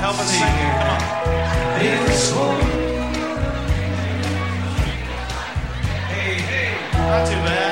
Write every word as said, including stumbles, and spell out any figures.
help us sing? Come on. Hey, hey, not too bad.